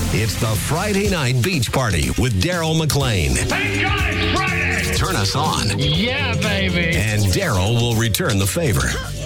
It's the Friday Night Beach Party with Daryl McLean. Thank God it's Friday! Turn us on, Yeah, baby! and Daryl will return the favor.